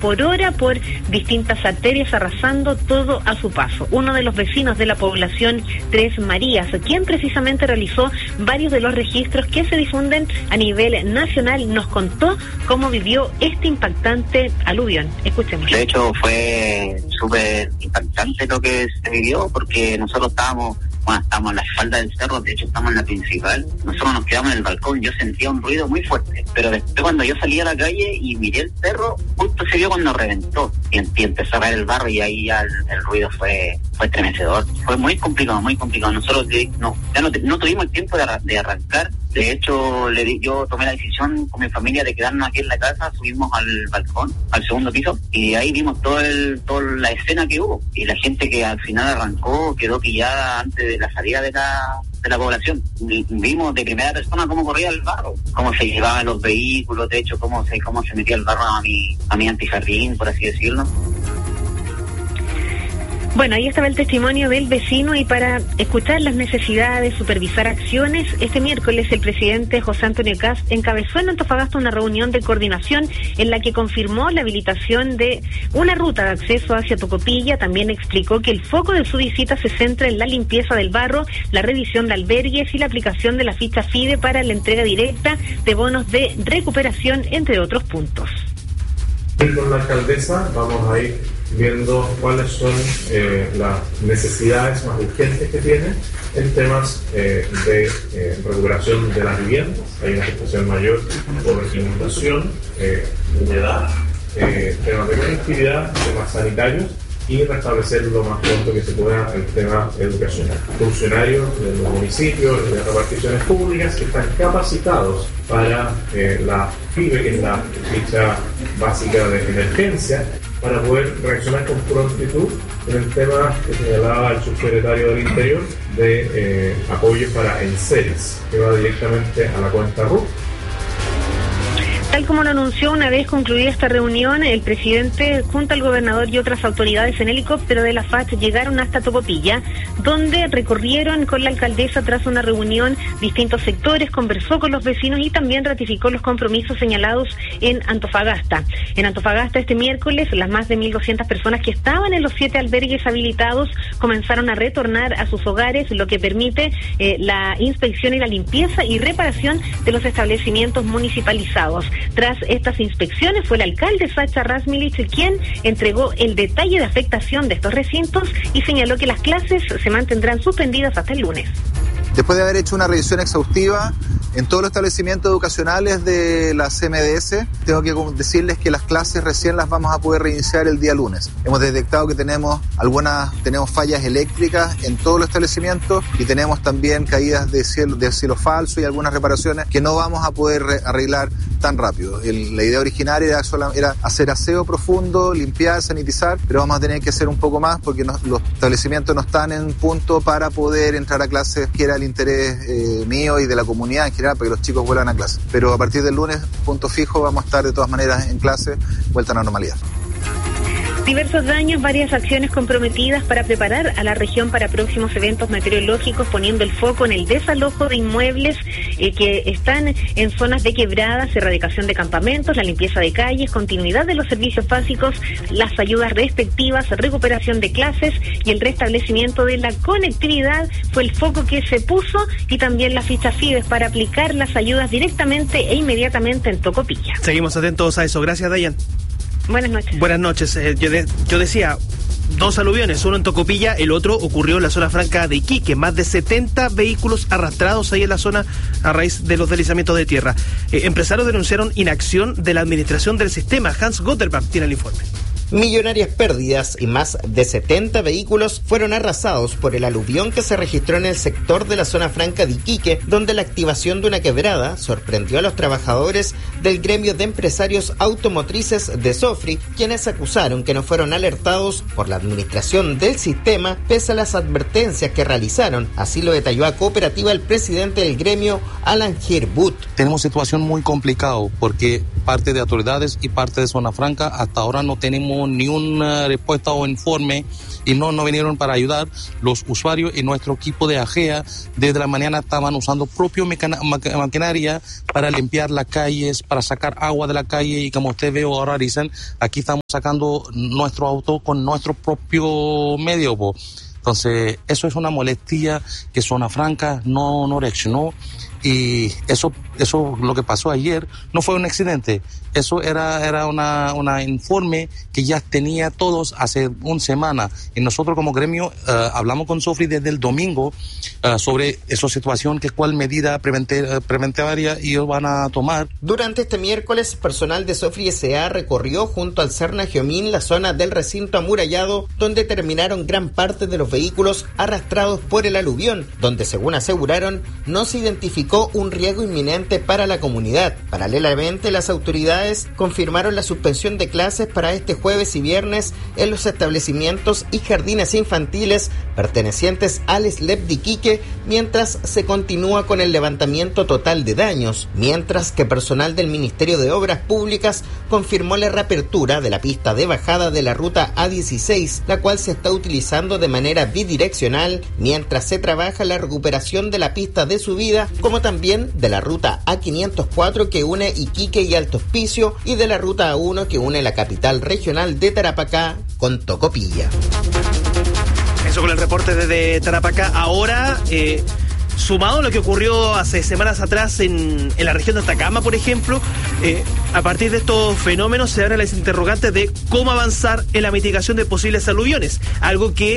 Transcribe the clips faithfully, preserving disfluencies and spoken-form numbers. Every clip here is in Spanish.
por hora por distintas arterias, arrasando todo a su paso. Uno de los vecinos de la población Tres Marías, quien precisamente realizó varios de los registros que se difunden a nivel nacional, nos contó cómo vivió este impactante aluvión. Escuchemos. De hecho, fue súper impactante lo que se vivió, porque nosotros estábamos, bueno, estábamos en la falda del cerro, de hecho estamos en la principal, nosotros nos quedamos en el balcón, yo sentía un ruido muy fuerte, pero después cuando yo salí a la calle y miré el cerro, justo se vio cuando reventó, y, y empezó a caer el barro, y ahí ya el, el ruido fue fue estremecedor, fue muy complicado, muy complicado, nosotros no, ya no, no tuvimos el tiempo de, de arrancar. De hecho, le di, yo tomé la decisión con mi familia de quedarnos aquí en la casa, subimos al balcón, al segundo piso, y ahí vimos todo el, toda la escena que hubo. Y la gente que al final arrancó quedó pillada antes de la salida de la, de la población. Y vimos de primera persona cómo corría el barro, cómo se llevaban los vehículos, de hecho, cómo se, cómo se metía el barro a mi, a mi antijardín, por así decirlo. Bueno, ahí estaba el testimonio del vecino, y para escuchar las necesidades, supervisar acciones, este miércoles el presidente José Antonio Kast encabezó en Antofagasta una reunión de coordinación en la que confirmó la habilitación de una ruta de acceso hacia Tocopilla. También explicó que el foco de su visita se centra en la limpieza del barro, la revisión de albergues y la aplicación de la ficha FIDE para la entrega directa de bonos de recuperación, entre otros puntos. Con la alcaldesa vamos a ir viendo cuáles son eh, las necesidades más urgentes que tiene en temas eh, de eh, recuperación de las viviendas. Hay una situación mayor por inundación, eh, humedad, eh, temas de conectividad, temas sanitarios, y restablecer lo más pronto que se pueda el tema educacional. Funcionarios de los municipios, de las reparticiones públicas, que están capacitados para eh, la FIBE, que es la ficha básica de emergencia, para poder reaccionar con prontitud en el tema que señalaba el subsecretario del Interior de eh, apoyo para enseres, que va directamente a la cuenta R U T. Tal como lo anunció una vez concluida esta reunión, el presidente junto al gobernador y otras autoridades en helicóptero de la F A C llegaron hasta Tocopilla, donde recorrieron con la alcaldesa tras una reunión distintos sectores, conversó con los vecinos y también ratificó los compromisos señalados en Antofagasta. En Antofagasta este miércoles, las más de mil doscientas personas que estaban en los siete albergues habilitados comenzaron a retornar a sus hogares, lo que permite eh, la inspección y la limpieza y reparación de los establecimientos municipalizados. Tras estas inspecciones fue el alcalde Sacha Razmilich quien entregó el detalle de afectación de estos recintos y señaló que las clases se mantendrán suspendidas hasta el lunes. Después de haber hecho una revisión exhaustiva en todos los establecimientos educacionales de la C M D S, tengo que decirles que las clases recién las vamos a poder reiniciar el día lunes. Hemos detectado que tenemos algunas, tenemos fallas eléctricas en todos los establecimientos y tenemos también caídas de cielo, de cielo falso y algunas reparaciones que no vamos a poder arreglar tan rápido. El, la idea originaria era, sola, era hacer aseo profundo, limpiar, sanitizar, pero vamos a tener que hacer un poco más porque no, los establecimientos no están en punto para poder entrar a clases, que era el interés eh, mío y de la comunidad en general, para que los chicos vuelvan a clase. Pero a partir del lunes, punto fijo, vamos a estar de todas maneras en clase, vuelta a la normalidad. Diversos daños, varias acciones comprometidas para preparar a la región para próximos eventos meteorológicos, poniendo el foco en el desalojo de inmuebles eh, que están en zonas de quebradas, erradicación de campamentos, la limpieza de calles, continuidad de los servicios básicos, las ayudas respectivas, recuperación de clases y el restablecimiento de la conectividad fue el foco que se puso, y también las fichas FIDES para aplicar las ayudas directamente e inmediatamente en Tocopilla. Seguimos atentos a eso. Gracias, Dayan. Buenas noches. Buenas noches. Eh, yo, de, yo decía, dos aluviones, uno en Tocopilla, el otro ocurrió en la zona franca de Iquique. Más de setenta vehículos arrastrados ahí en la zona a raíz de los deslizamientos de tierra. Eh, empresarios denunciaron inacción de la administración del sistema. Hans Gotterbank tiene el informe. Millonarias pérdidas y más de setenta vehículos fueron arrasados por el aluvión que se registró en el sector de la zona franca de Iquique, donde la activación de una quebrada sorprendió a los trabajadores del gremio de empresarios automotrices de Sofri, quienes acusaron que no fueron alertados por la administración del sistema pese a las advertencias que realizaron. Así lo detalló a Cooperativa el presidente del gremio, Alan Hirbut. Tenemos situación muy complicada porque parte de autoridades y parte de Zona Franca. Hasta ahora no tenemos ni una respuesta o informe y no nos vinieron para ayudar. Los usuarios y nuestro equipo de A G E A desde la mañana estaban usando propio mecana- maquinaria para limpiar las calles, para sacar agua de la calle, y como usted ve ahora dicen, aquí estamos sacando nuestro auto con nuestro propio medio. Po. Entonces, eso es una molestia que Zona Franca no, no reaccionó. Y eso, eso lo que pasó ayer no fue un accidente. Eso era, era una, una informe que ya tenía todos hace una semana. Y nosotros como gremio uh, hablamos con Sofri desde el domingo uh, sobre esa situación, que cuál medida prevente, uh, preventaria ellos van a tomar. Durante este miércoles, personal de Sofri S A recorrió junto al Serna Geomín la zona del recinto amurallado, donde terminaron gran parte de los vehículos arrastrados por el aluvión, donde según aseguraron no se identificó un riesgo inminente para la comunidad. Paralelamente, las autoridades confirmaron la suspensión de clases para este jueves y viernes en los establecimientos y jardines infantiles pertenecientes al S L E P de Iquique, mientras se continúa con el levantamiento total de daños, mientras que personal del Ministerio de Obras Públicas confirmó la reapertura de la pista de bajada de la ruta A dieciséis, la cual se está utilizando de manera bidireccional, mientras se trabaja la recuperación de la pista de subida, como también de la ruta A quinientos cuatro que une Iquique y Alto Hospicio, y de la ruta A uno que une la capital regional de Tarapacá con Tocopilla. Eso con el reporte desde Tarapacá. Ahora, eh, sumado a lo que ocurrió hace semanas atrás en, en la región de Atacama, por ejemplo, eh, a partir de estos fenómenos se abren las interrogantes de cómo avanzar en la mitigación de posibles aluviones, algo que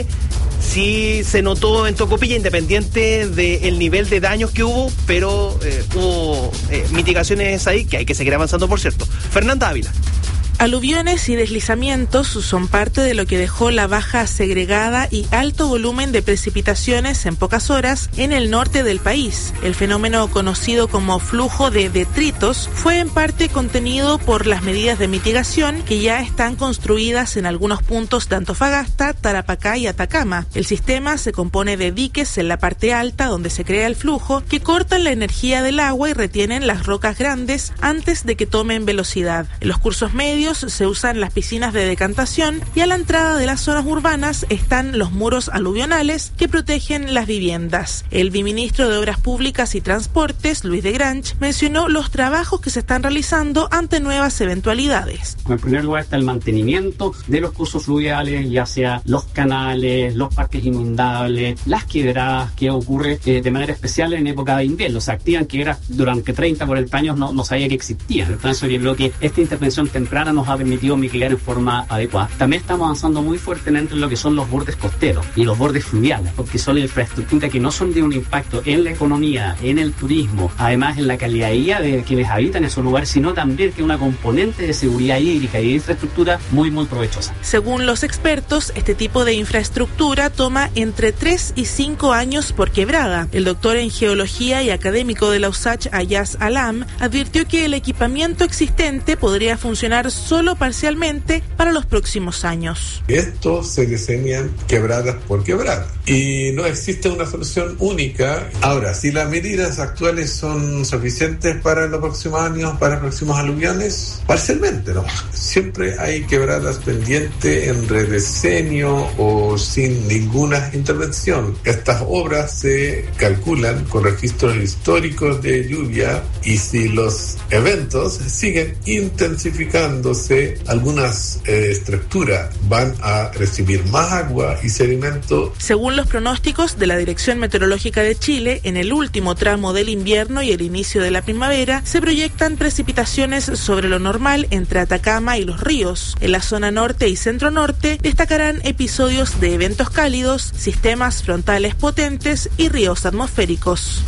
sí se notó en Tocopilla, independiente del nivel de daños que hubo, pero eh, hubo eh, mitigaciones ahí que hay que seguir avanzando, por cierto. Fernanda Ávila. Aluviones y deslizamientos son parte de lo que dejó la baja segregada y alto volumen de precipitaciones en pocas horas en el norte del país. El fenómeno conocido como flujo de detritos fue en parte contenido por las medidas de mitigación que ya están construidas en algunos puntos de Antofagasta, Tarapacá y Atacama. El sistema se compone de diques en la parte alta donde se crea el flujo que cortan la energía del agua y retienen las rocas grandes antes de que tomen velocidad. En los cursos medios se usan las piscinas de decantación y a la entrada de las zonas urbanas están los muros aluvionales que protegen las viviendas. El viceministro de Obras Públicas y Transportes, Luis de Granch, mencionó los trabajos que se están realizando ante nuevas eventualidades. En primer lugar está el mantenimiento de los cursos fluviales, ya sea los canales, los parques inundables, las quebradas, que ocurre eh, de manera especial en época de invierno. Se activan quebradas durante treinta, cuarenta años, no, no sabía que existían. Entonces yo creo que esta intervención temprana nos ha permitido mitigar en forma adecuada. También estamos avanzando muy fuertemente en lo que son los bordes costeros y los bordes fluviales, porque son infraestructuras que no son de un impacto en la economía, en el turismo, además en la calidad de vida de quienes habitan esos lugares, sino también que una componente de seguridad hídrica y de infraestructura muy, muy provechosa. Según los expertos, este tipo de infraestructura toma entre tres y cinco años por quebrada. El doctor en geología y académico de la U S A C H, Ayaz Alam, advirtió que el equipamiento existente podría funcionar solo parcialmente para los próximos años. Esto se diseñan quebradas por quebrada y no existe una solución única. Ahora, si las medidas actuales son suficientes para los próximos años, para los próximos aluviones, parcialmente, ¿no? Siempre hay quebradas pendientes en rediseño o sin ninguna intervención. Estas obras se calculan con registros históricos de lluvia y si los eventos siguen intensificándose, algunas eh, estructuras van a recibir más agua y sedimento. Según los pronósticos de la Dirección Meteorológica de Chile, en el último tramo del invierno y el inicio de la primavera se proyectan precipitaciones sobre lo normal entre Atacama y Los Ríos. En la zona norte y centro norte destacarán episodios de eventos cálidos, sistemas frontales potentes y ríos atmosféricos.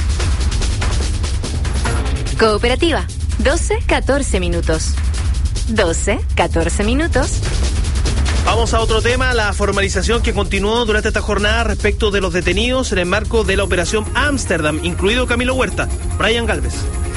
Cooperativa, doce catorce minutos. doce catorce minutos. Vamos a otro tema, la formalización que continuó durante esta jornada respecto de los detenidos en el marco de la operación Ámsterdam, incluido Camilo Huerta. Brian Galvez.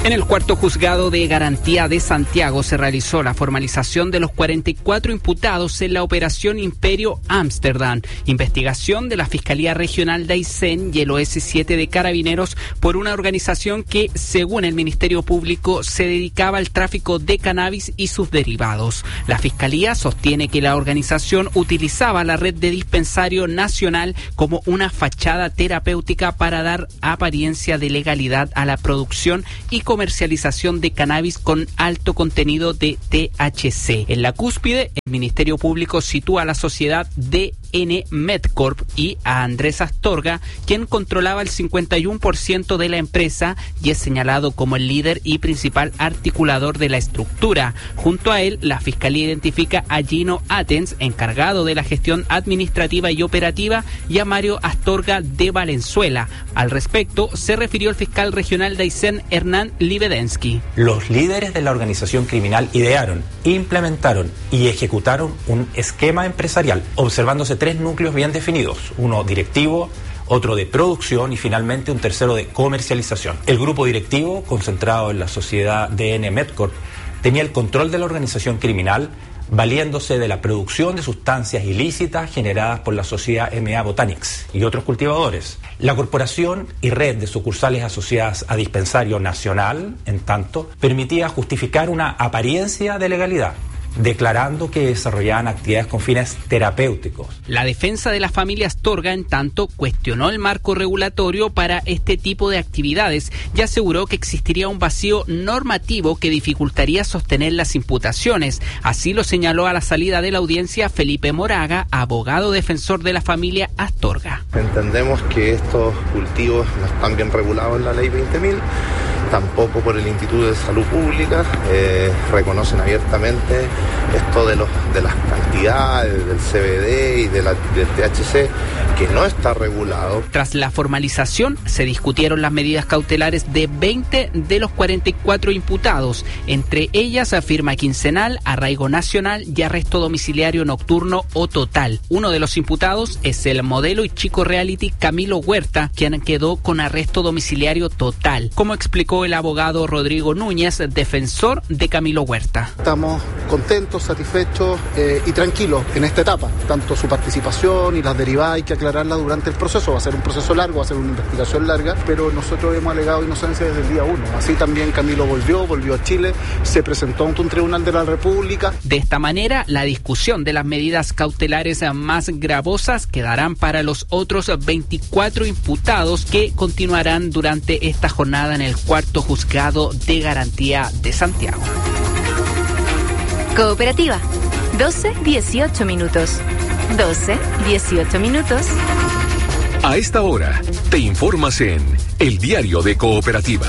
En el cuarto juzgado de garantía de Santiago se realizó la formalización de los cuarenta y cuatro imputados en la operación Imperio Ámsterdam, investigación de la Fiscalía Regional de Aysén y el O S siete de Carabineros por una organización que, según el Ministerio Público, se dedicaba al tráfico de cannabis y sus derivados. La Fiscalía sostiene que la organización utilizaba la red de dispensario nacional como una fachada terapéutica para dar apariencia de legalidad a la producción y comercialización de cannabis con alto contenido de T H C. En la cúspide, el Ministerio Público sitúa a la sociedad D N Medcorp y a Andrés Astorga, quien controlaba el cincuenta y uno por ciento de la empresa y es señalado como el líder y principal articulador de la estructura. Junto a él, la Fiscalía identifica a Gino Atens, encargado de la gestión administrativa y operativa, y a Mario Astorga de Valenzuela. Al respecto, se refirió el fiscal regional de Aysén, Hernán Libedensky. Los líderes de la organización criminal idearon, implementaron y ejecutaron un esquema empresarial, observándose tres núcleos bien definidos, uno directivo, otro de producción y finalmente un tercero de comercialización. El grupo directivo, concentrado en la sociedad D N Medcorp, tenía el control de la organización criminal, valiéndose de la producción de sustancias ilícitas generadas por la sociedad M A Botanics y otros cultivadores. La corporación y red de sucursales asociadas a Dispensario Nacional, en tanto, permitía justificar una apariencia de legalidad, declarando que desarrollaban actividades con fines terapéuticos. La defensa de la familia Astorga, en tanto, cuestionó el marco regulatorio para este tipo de actividades y aseguró que existiría un vacío normativo que dificultaría sostener las imputaciones. Así lo señaló a la salida de la audiencia Felipe Moraga, abogado defensor de la familia Astorga. Entendemos que estos cultivos no están bien regulados en la ley veinte mil, tampoco por el Instituto de Salud Pública, eh, reconocen abiertamente esto de los de las cantidades del C B D y de la, del T H C, que no está regulado. Tras la formalización, se discutieron las medidas cautelares de veinte de los cuarenta y cuatro imputados, entre ellas firma quincenal, arraigo nacional y arresto domiciliario nocturno o total. Uno de los imputados es el modelo y chico reality Camilo Huerta, quien quedó con arresto domiciliario total, como explicó el abogado Rodrigo Núñez, defensor de Camilo Huerta. Estamos contentos, satisfechos eh, y tranquilos en esta etapa. Tanto su participación y las derivadas hay que aclararlas durante el proceso. Va a ser un proceso largo, va a ser una investigación larga, pero nosotros hemos alegado inocencia desde el día uno. Así también Camilo volvió, volvió a Chile, se presentó ante un tribunal de la República. De esta manera, la discusión de las medidas cautelares más gravosas quedarán para los otros veinticuatro imputados que continuarán durante esta jornada en el cuarto juzgado de garantía de Santiago. Cooperativa, doce dieciocho minutos. doce dieciocho minutos. A esta hora, te informas en El Diario de Cooperativa.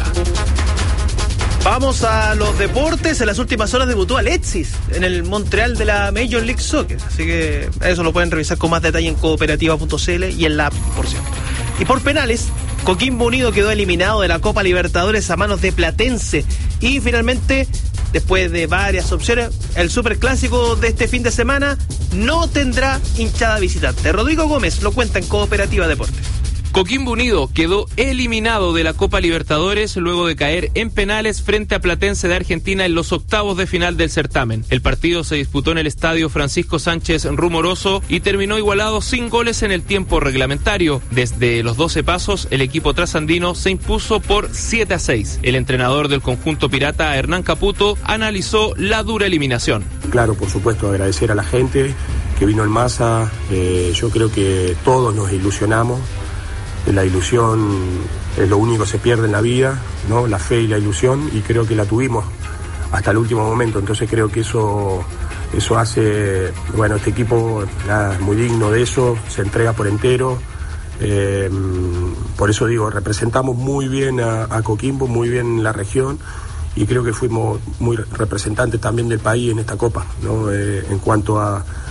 Vamos a los deportes. En las últimas horas debutó Alexis en el Montreal de la Major League Soccer. Así que eso lo pueden revisar con más detalle en cooperativa punto c l y en la app, por cierto. Y por penales, Coquimbo Unido quedó eliminado de la Copa Libertadores a manos de Platense. Y finalmente, después de varias opciones, el superclásico de este fin de semana no tendrá hinchada visitante. Rodrigo Gómez lo cuenta en Cooperativa Deportes. Coquimbo Unido quedó eliminado de la Copa Libertadores luego de caer en penales frente a Platense de Argentina en los octavos de final del certamen. El partido se disputó en el estadio Francisco Sánchez Rumoroso y terminó igualado sin goles en el tiempo reglamentario. Desde los doce pasos, el equipo trasandino se impuso por siete a seis. El entrenador del conjunto pirata, Hernán Caputo, analizó la dura eliminación. Claro, por supuesto, agradecer a la gente que vino en masa. Eh, yo creo que todos nos ilusionamos. La ilusión es lo único que se pierde en la vida, ¿no? La fe y la ilusión, y creo que la tuvimos hasta el último momento. Entonces creo que eso, eso hace, bueno, este equipo nada, es muy digno de eso, se entrega por entero. Eh, por eso digo, representamos muy bien a, a Coquimbo, muy bien la región, y creo que fuimos muy representantes también del país en esta Copa, ¿no? Eh, en cuanto a,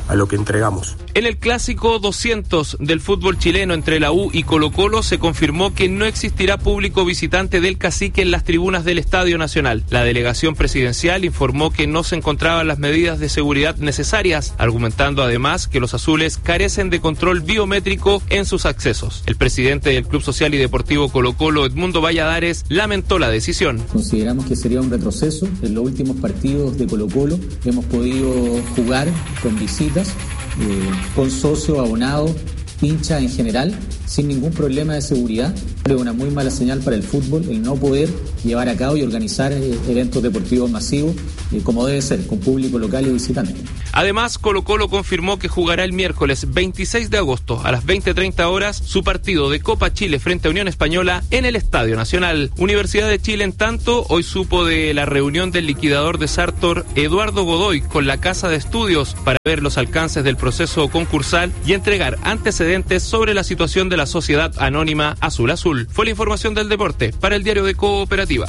a lo que entregamos. En el clásico doscientos del fútbol chileno entre la U y Colo-Colo se confirmó que no existirá público visitante del Cacique en las tribunas del Estadio Nacional. La delegación presidencial informó que no se encontraban las medidas de seguridad necesarias, argumentando además que los azules carecen de control biométrico en sus accesos. El presidente del Club Social y Deportivo Colo-Colo, Edmundo Valladares, lamentó la decisión. Consideramos que sería un retroceso. En los últimos partidos de Colo-Colo hemos podido jugar con visitas, eh, con socios, abonados, hinchas en general, sin ningún problema de seguridad. Es una muy mala señal para el fútbol el no poder llevar a cabo y organizar eh, eventos deportivos masivos eh, como debe ser, con público local y visitante. Además, Colo-Colo confirmó que jugará el miércoles veintiséis de agosto a las veinte treinta horas su partido de Copa Chile frente a Unión Española en el Estadio Nacional. Universidad de Chile, en tanto, hoy supo de la reunión del liquidador de Sartor, Eduardo Godoy, con la Casa de Estudios para ver los alcances del proceso concursal y entregar antecedentes sobre la situación de la sociedad anónima Azul Azul. Fue la información del deporte para el diario de Cooperativa.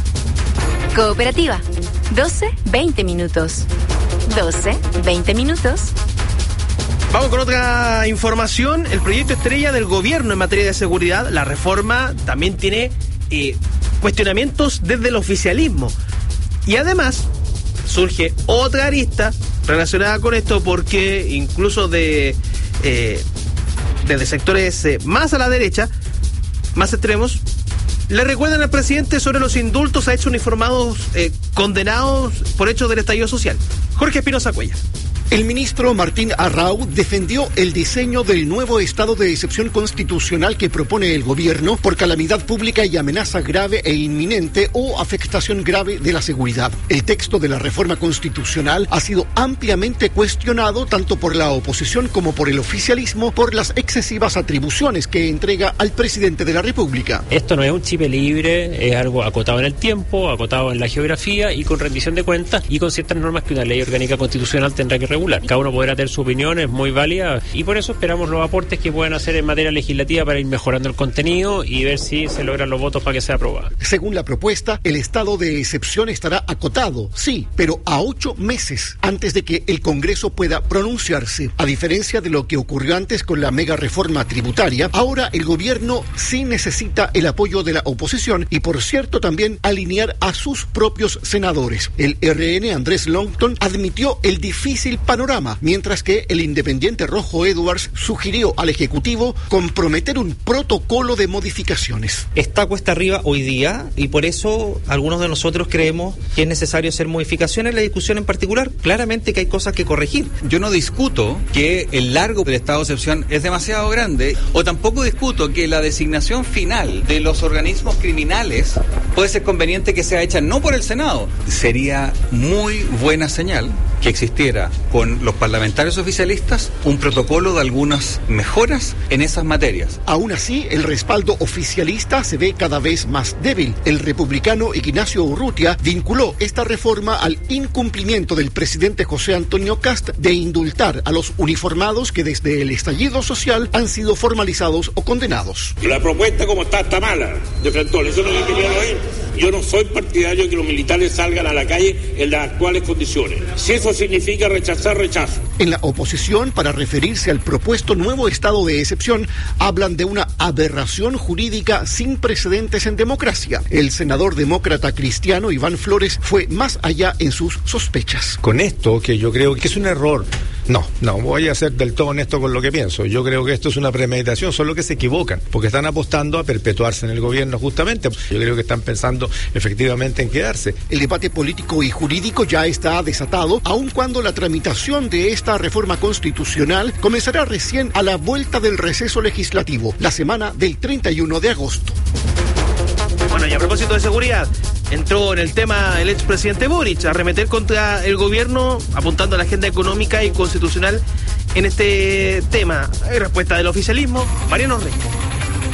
Cooperativa, doce veinte minutos. doce veinte minutos. Vamos con otra información. El proyecto estrella del gobierno en materia de seguridad, la reforma, también tiene eh, cuestionamientos desde el oficialismo. Y además surge otra arista relacionada con esto, porque incluso de eh, desde sectores eh, más a la derecha, más extremos, le recuerdan al presidente sobre los indultos a hechos uniformados eh, condenados por hechos del estallido social. Jorge Espinosa Cuellar. El ministro Martín Arrau defendió el diseño del nuevo estado de excepción constitucional que propone el gobierno por calamidad pública y amenaza grave e inminente o afectación grave de la seguridad. El texto de la reforma constitucional ha sido ampliamente cuestionado tanto por la oposición como por el oficialismo por las excesivas atribuciones que entrega al presidente de la República. Esto no es un chip libre, es algo acotado en el tiempo, acotado en la geografía y con rendición de cuentas y con ciertas normas que una ley orgánica constitucional tendrá que regular. Cada uno podrá tener su opinión, es muy válida y por eso esperamos los aportes que puedan hacer en materia legislativa para ir mejorando el contenido y ver si se logran los votos para que sea aprobado. Según la propuesta, el estado de excepción estará acotado, sí, pero a ocho meses antes de que el Congreso pueda pronunciarse. A diferencia de lo que ocurrió antes con la mega reforma tributaria, ahora el gobierno sí necesita el apoyo de la oposición y, por cierto, también alinear a sus propios senadores. El R N Andrés Longton admitió el difícil panorama, mientras que el independiente Rojo Edwards sugirió al Ejecutivo comprometer un protocolo de modificaciones. Está cuesta arriba hoy día y por eso algunos de nosotros creemos que es necesario hacer modificaciones en la discusión en particular. Claramente que hay cosas que corregir. Yo no discuto que el largo del estado de excepción es demasiado grande, o tampoco discuto que la designación final de los organismos criminales puede ser conveniente que sea hecha no por el Senado. Sería muy buena señal que existiera con los parlamentarios oficialistas un protocolo de algunas mejoras en esas materias. Aún así, el respaldo oficialista se ve cada vez más débil. El republicano Ignacio Urrutia vinculó esta reforma al incumplimiento del presidente José Antonio Kast de indultar a los uniformados que desde el estallido social han sido formalizados o condenados. La propuesta como está está mala, de Frentón, eso no lo quería oír. Yo no soy partidario de que los militares salgan a la calle en las actuales condiciones. Si eso significa rechazar, rechazo. En la oposición, para referirse al propuesto nuevo estado de excepción, hablan de una aberración jurídica sin precedentes en democracia. El senador demócrata cristiano Iván Flores fue más allá en sus sospechas. Con esto, que yo creo que es un error, no, no voy a ser del todo honesto con lo que pienso. Yo creo que esto es una premeditación, solo que se equivocan, porque están apostando a perpetuarse en el gobierno justamente. Yo creo que están pensando efectivamente en quedarse. El debate político y jurídico ya está desatado, aun cuando la tramitación de esta reforma constitucional comenzará recién a la vuelta del receso legislativo, la semana del treinta y uno de agosto. Bueno, y a propósito de seguridad, entró en el tema el expresidente Boric a arremeter contra el gobierno, apuntando a la agenda económica y constitucional en este tema. Hay respuesta del oficialismo. Mariano Reyes.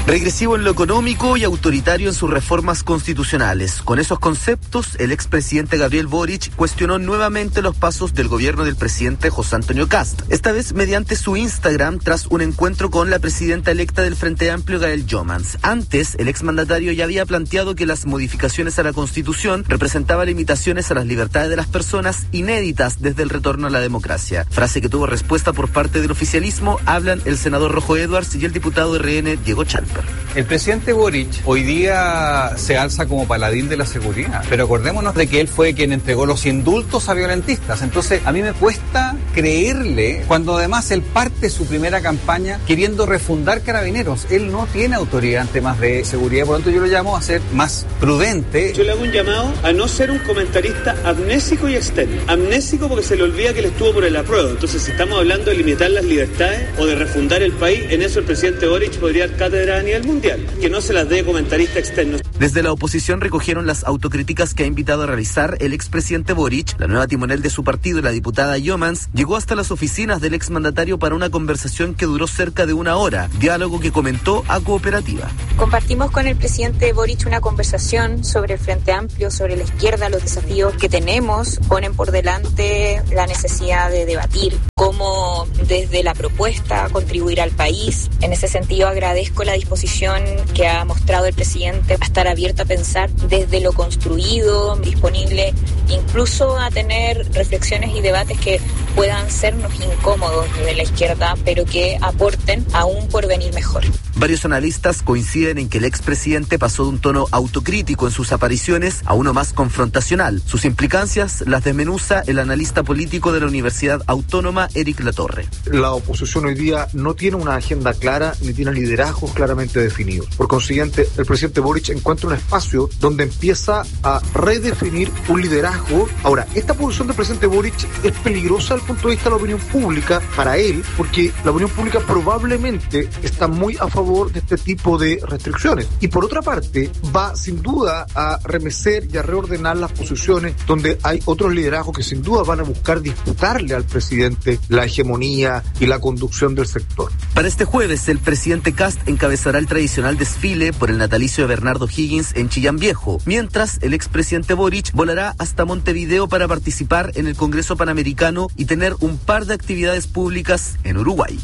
Regresivo en lo económico y autoritario en sus reformas constitucionales. Con esos conceptos, el expresidente Gabriel Boric cuestionó nuevamente los pasos del gobierno del presidente José Antonio Kast, esta vez mediante su Instagram tras un encuentro con la presidenta electa del Frente Amplio, Gael Jomans. Antes, el exmandatario ya había planteado que las modificaciones a la Constitución representaban limitaciones a las libertades de las personas inéditas desde el retorno a la democracia. Frase que tuvo respuesta por parte del oficialismo. Hablan el senador Rojo Edwards y el diputado de R N, Diego Chalper. El presidente Boric hoy día se alza como paladín de la seguridad, pero acordémonos de que él fue quien entregó los indultos a violentistas. Entonces, a mí me cuesta creerle cuando además él parte su primera campaña queriendo refundar Carabineros. Él no tiene autoridad en temas de seguridad, por lo tanto yo lo llamo a ser más prudente. Yo le hago un llamado a no ser un comentarista amnésico y externo. Amnésico porque se le olvida que él estuvo por el apruebo. Entonces, si estamos hablando de limitar las libertades o de refundar el país, en eso el presidente Boric podría dar cátedra a nivel mundial. Que no se las dé comentarista externo. Desde la oposición recogieron las autocríticas que ha invitado a realizar el expresidente Boric. La nueva timonel de su partido, la diputada Jomans, llegó hasta las oficinas del exmandatario para una conversación que duró cerca de una hora, diálogo que comentó a Cooperativa. Compartimos con el presidente Boric una conversación sobre el Frente Amplio, sobre la izquierda, los desafíos que tenemos, ponen por delante la necesidad de debatir cómo desde la propuesta contribuir al país. En ese sentido agradezco la disposición que ha mostrado el presidente a estar abierto a pensar desde lo construido, disponible incluso a tener reflexiones y debates que puedan sernos incómodos desde la izquierda, pero que aporten a un porvenir mejor. Varios analistas coinciden en que el expresidente pasó de un tono autocrítico en sus apariciones a uno más confrontacional. Sus implicancias las desmenuza el analista político de la Universidad Autónoma, Eric Latorre. La oposición hoy día no tiene una agenda clara ni tiene liderazgos claramente definidos. Por consiguiente, el presidente Boric encuentra un espacio donde empieza a redefinir un liderazgo. Ahora, esta posición del presidente Boric es peligrosa desde el punto de vista de la opinión pública para él, porque la opinión pública probablemente está muy a favor de este tipo de restricciones. Y por otra parte, va sin duda a remecer y a reordenar las posiciones donde hay otros liderazgos que sin duda van a buscar disputarle al presidente la hegemonía y la conducción del sector. Para este jueves, el presidente Kast encabezará el tradicional desfile por el natalicio de Bernardo Higgins en Chillán Viejo, mientras el expresidente Boric volará hasta Montevideo para participar en el Congreso Panamericano y tener un par de actividades públicas en Uruguay.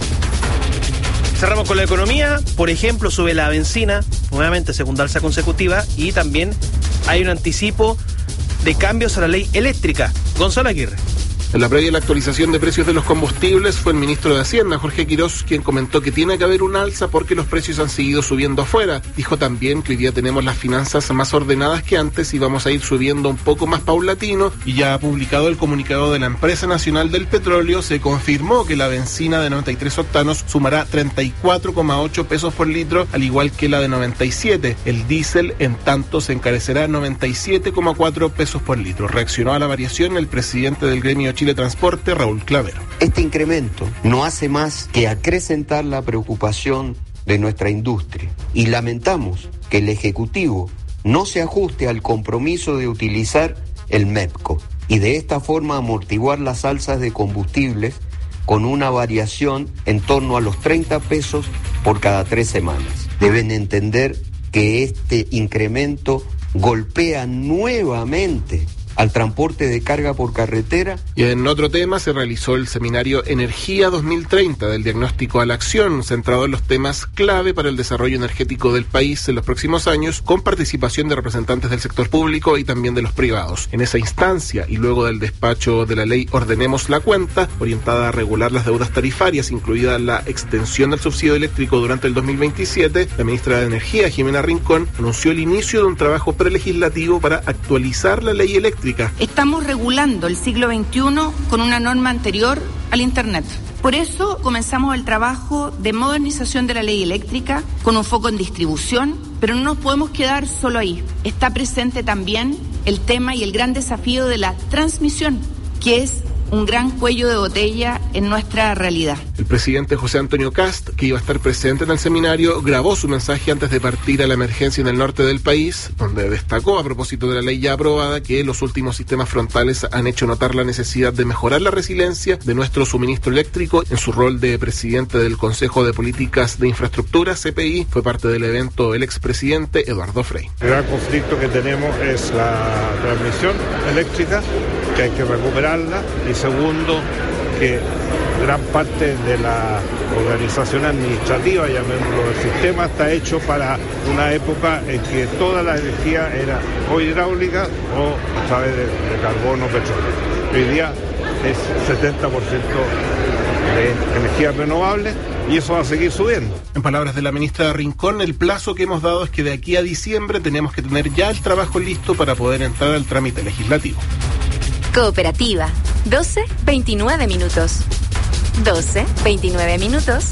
Cerramos con la economía. Por ejemplo, sube la benzina, nuevamente segunda alza consecutiva, y también hay un anticipo de cambios a la ley eléctrica. Gonzalo Aguirre. En la previa de la actualización de precios de los combustibles fue el ministro de Hacienda, Jorge Quirós, quien comentó que tiene que haber un alza porque los precios han seguido subiendo afuera. Dijo también que hoy día tenemos las finanzas más ordenadas que antes y vamos a ir subiendo un poco más paulatino. Y ya ha publicado el comunicado de la Empresa Nacional del Petróleo, se confirmó que la benzina de noventa y tres octanos sumará treinta y cuatro coma ocho pesos por litro, al igual que la de noventa y siete. El diésel, en tanto, se encarecerá noventa y siete coma cuatro pesos por litro. Reaccionó a la variación el presidente del gremio Chile Transporte, Raúl Clavero. Este incremento no hace más que acrecentar la preocupación de nuestra industria y lamentamos que el Ejecutivo no se ajuste al compromiso de utilizar el MEPCO y de esta forma amortiguar las alzas de combustibles con una variación en torno a los treinta pesos por cada tres semanas. Deben entender que este incremento golpea nuevamente al transporte de carga por carretera. Y en otro tema se realizó el seminario Energía dos mil treinta del diagnóstico a la acción, centrado en los temas clave para el desarrollo energético del país en los próximos años, con participación de representantes del sector público y también de los privados. En esa instancia, y luego del despacho de la ley Ordenemos la Cuenta, orientada a regular las deudas tarifarias, incluida la extensión del subsidio eléctrico durante el dos mil veintisiete, la ministra de Energía, Jimena Rincón, anunció el inicio de un trabajo prelegislativo para actualizar la ley eléctrica. Estamos regulando el siglo veintiuno con una norma anterior al Internet. Por eso comenzamos el trabajo de modernización de la ley eléctrica con un foco en distribución, pero no nos podemos quedar solo ahí. Está presente también el tema y el gran desafío de la transmisión, que es un gran cuello de botella en nuestra realidad. El presidente José Antonio Kast, que iba a estar presente en el seminario, grabó su mensaje antes de partir a la emergencia en el norte del país, donde destacó, a propósito de la ley ya aprobada, que los últimos sistemas frontales han hecho notar la necesidad de mejorar la resiliencia de nuestro suministro eléctrico. En su rol de presidente del Consejo de Políticas de Infraestructura, C P I, fue parte del evento el expresidente Eduardo Frei. El gran conflicto que tenemos es la transmisión eléctrica, que hay que recuperarla, y segundo, que gran parte de la organización administrativa, llamémoslo, del sistema, está hecho para una época en que toda la energía era o hidráulica o a través de, de carbono o petróleo. Hoy día es setenta por ciento de energías renovables y eso va a seguir subiendo. En palabras de la ministra Rincón, el plazo que hemos dado es que de aquí a diciembre tenemos que tener ya el trabajo listo para poder entrar al trámite legislativo. Cooperativa, doce veintinueve minutos. doce veintinueve minutos.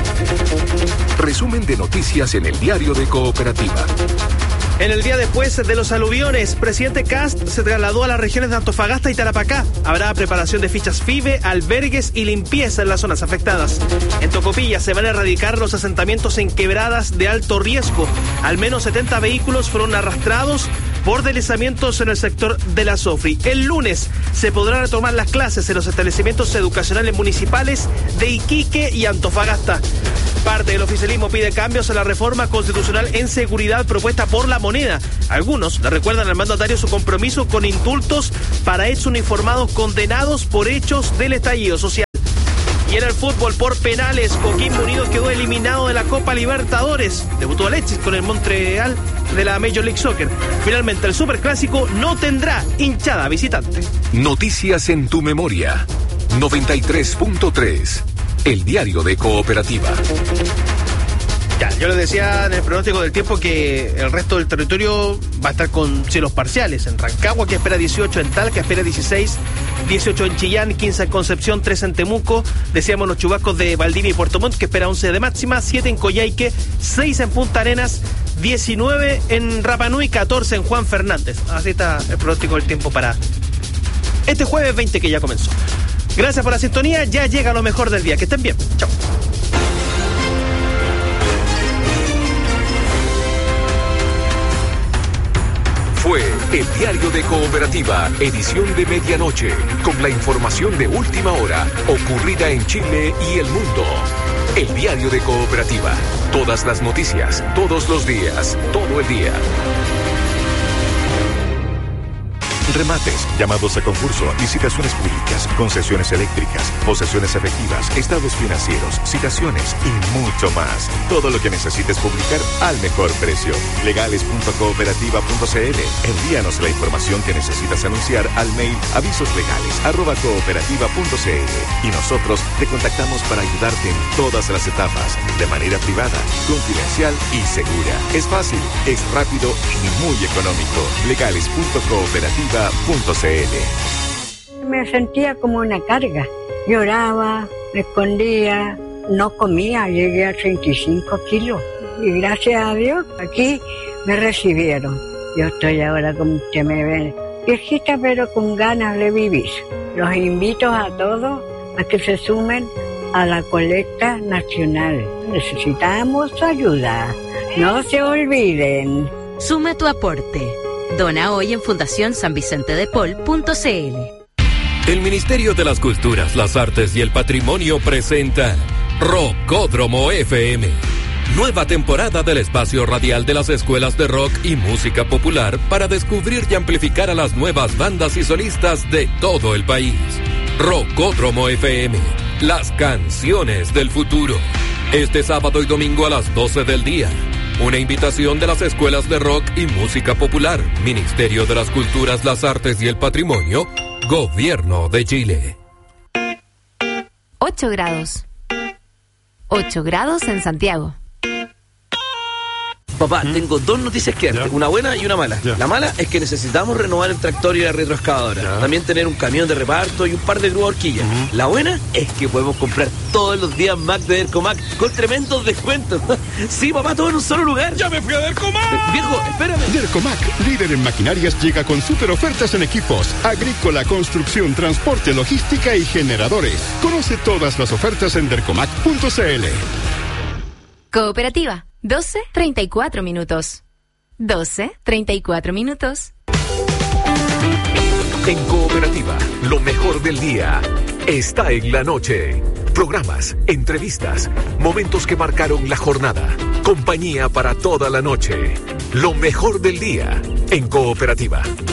Resumen de noticias en el diario de Cooperativa. En el día después de los aluviones, presidente Kast se trasladó a las regiones de Antofagasta y Tarapacá. Habrá preparación de fichas FIBE, albergues y limpieza en las zonas afectadas. En Tocopilla se van a erradicar los asentamientos en quebradas de alto riesgo. Al menos setenta vehículos fueron arrastrados por deslizamientos en el sector de la Sofri. El lunes se podrán retomar las clases en los establecimientos educacionales municipales de Iquique y Antofagasta. Parte del oficialismo pide cambios a la reforma constitucional en seguridad propuesta por La Moneda. Algunos le recuerdan al mandatario su compromiso con indultos para hechos uniformados condenados por hechos del estallido social. Y en el fútbol por penales, Coquimbo Unido quedó eliminado de la Copa Libertadores. Debutó Alexis con el Montreal de la Major League Soccer. Finalmente el Superclásico no tendrá hinchada visitante. Noticias en tu memoria. noventa y tres punto tres. El diario de Cooperativa. Ya, yo les decía en el pronóstico del tiempo que el resto del territorio va a estar con cielos parciales. En Rancagua, que espera dieciocho, en Talca espera dieciséis, dieciocho en Chillán, quince en Concepción, trece en Temuco. Decíamos los chubascos de Valdivia y Puerto Montt, que espera once de máxima, siete en Coyhaique, seis en Punta Arenas, diecinueve en Rapa Nui, catorce en Juan Fernández. Así está el pronóstico del tiempo para este jueves veinte que ya comenzó. Gracias por la sintonía, ya llega lo mejor del día. Que estén bien. Chao. Fue el diario de Cooperativa, edición de medianoche, con la información de última hora ocurrida en Chile y el mundo. El diario de Cooperativa, todas las noticias, todos los días, todo el día. Remates, llamados a concurso, licitaciones públicas, concesiones eléctricas, posesiones efectivas, estados financieros, citaciones y mucho más. Todo lo que necesites publicar al mejor precio. legales punto cooperativa punto c l. Envíanos la información que necesitas anunciar al mail avisoslegales arroba cooperativa punto c l y nosotros te contactamos para ayudarte en todas las etapas, de manera privada, confidencial y segura. Es fácil, es rápido y muy económico. legales punto cooperativa punto c l. Me sentía como una carga. Lloraba, me escondía, no comía, llegué a treinta y cinco kilos. Y gracias a Dios, aquí me recibieron. Yo estoy ahora, como usted me ve, viejita pero con ganas de vivir. Los invito a todos a que se sumen a la colecta nacional. Necesitamos su ayuda. No se olviden. Suma tu aporte. Dona hoy en fundación san vicente de paul punto c l. El Ministerio de las Culturas, las Artes y el Patrimonio presenta Rockódromo F M. Nueva temporada del espacio radial de las escuelas de rock y música popular para descubrir y amplificar a las nuevas bandas y solistas de todo el país. Rockódromo F M, las canciones del futuro. Este sábado y domingo a las doce del día. Una invitación de las escuelas de rock y música popular, Ministerio de las Culturas, las Artes y el Patrimonio, Gobierno de Chile. ocho grados. ocho grados en Santiago. Papá, ¿Mm? tengo dos noticias que darte, una buena y una mala. Ya. La mala es que necesitamos renovar el tractor y la retroexcavadora. Ya. También tener un camión de reparto y un par de grúas horquillas. Uh-huh. La buena es que podemos comprar todos los días Mac de Dercomac con tremendos descuentos. Sí, papá, todo en un solo lugar. ¡Ya me fui a Dercomac! Viejo, espérame. Dercomac, líder en maquinarias, llega con super ofertas en equipos, agrícola, construcción, transporte, logística y generadores. Conoce todas las ofertas en dercomac punto c l. Cooperativa, doce treinta y cuatro minutos. doce treinta y cuatro minutos. En Cooperativa, lo mejor del día está en la noche. Programas, entrevistas, momentos que marcaron la jornada. Compañía para toda la noche. Lo mejor del día en Cooperativa.